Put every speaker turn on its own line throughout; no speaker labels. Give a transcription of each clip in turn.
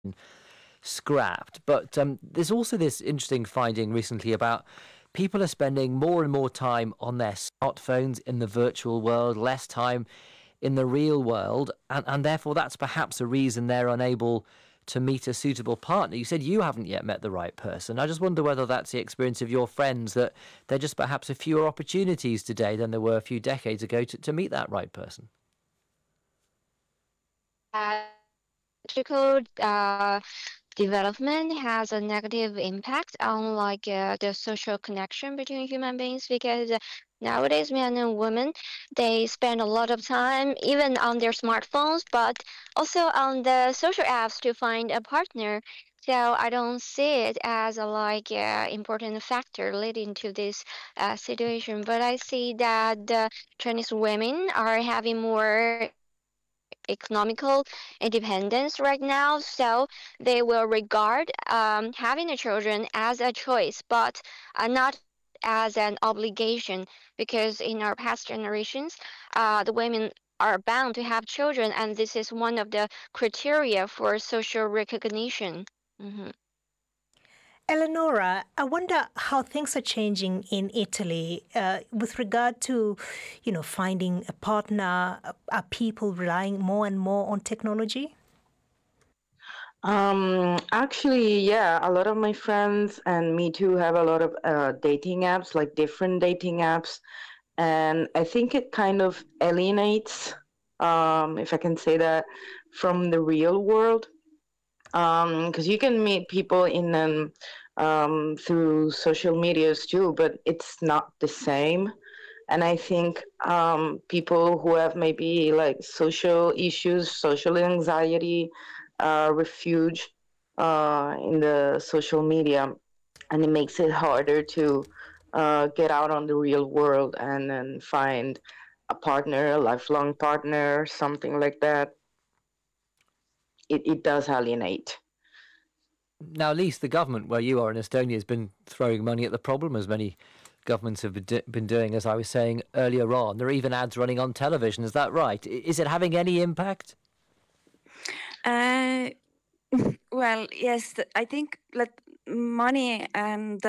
scrapped. But there's also this interesting finding recently about people are spending more and more time on their smartphones in the virtual world, less time in the real world, and therefore that's perhaps a reason they're unable to meet a suitable partner. You said you haven't yet met the right person. I just wonder whether that's the experience of your friends, that there are just perhaps a fewer opportunities today than there were a few decades ago to meet that right person.
Technological development has a negative impact on the social connection between human beings because nowadays men and women they spend a lot of time even on their smartphones but also on the social apps to find a partner. So I don't see it as a important factor leading to this situation, but I see that the Chinese women are having more economical independence right now, so they will regard having a children as a choice, but not as an obligation. Because in our past generations, the women are bound to have children, and this is one of the criteria for social recognition. Mhm.
Eleonora, I wonder how things are changing in Italy with regard to, finding a partner. Are people relying more and more on technology?
Actually, yeah, a lot of my friends and me too have a lot of dating apps, like different dating apps. And I think it kind of alienates, if I can say that, from the real world. Because you can meet people in through social medias too, but it's not the same. And I think people who have maybe like social issues, social anxiety, refuge in the social media, and it makes it harder to get out on the real world and then find a partner, a lifelong partner, something like that. It does alienate.
Now, at least the government where you are in Estonia has been throwing money at the problem, as many governments have been doing, as I was saying earlier on. There are even ads running on television. Is that right? Is it having any impact?
Well, yes, I think that money and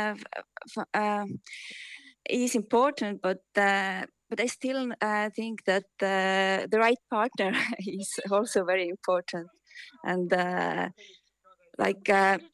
is important, but I still think that the right partner is also very important, and like.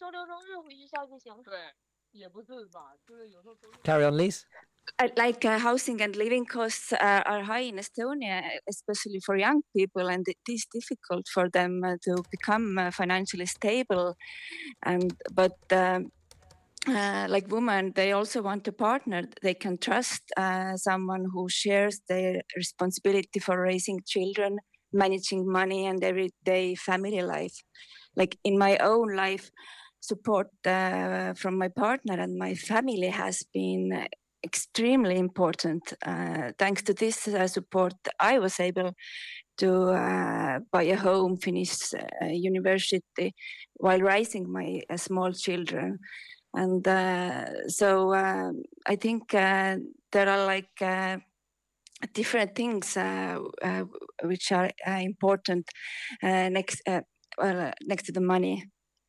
Carry on, Lise.
Like housing and living costs are high in Estonia, especially for young people, and it is difficult for them to become financially stable. But like women, they also want a partner they can trust, someone who shares their responsibility for raising children, managing money, and everyday family life. Like in my own life, support from my partner and my family has been extremely important. Thanks to this support, I was able to buy a home, finish university while raising my small children. And so I think there are like different things which are important next to the money.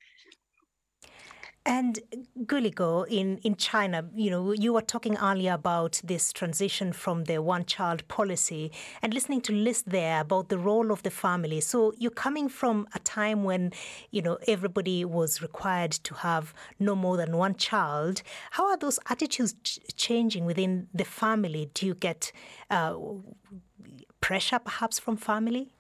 And Guligo, in China, you were talking earlier about this transition from the one-child policy and listening to Liz there about the role of the family. So you're coming from a time when, everybody was required to have no more than one child. How are those attitudes changing within the family? Do you get pressure perhaps from family?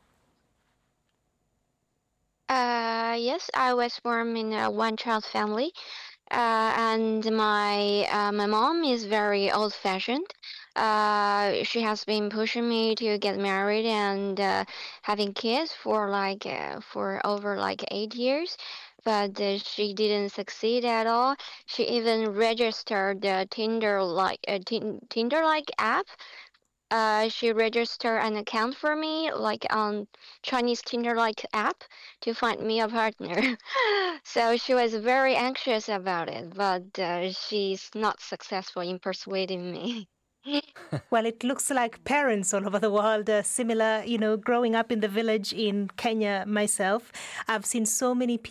Yes, I was born in a one-child family, and my mom is very old-fashioned. She has been pushing me to get married and having kids for over 8 years, but she didn't succeed at all. She even registered the Tinder-like app. She registered an account for me, like on Chinese Tinder-like app, to find me a partner. So she was very anxious about it, but she's not successful in persuading me.
Well, it looks like parents all over the world are similar, growing up in the village in Kenya myself. I've seen so many people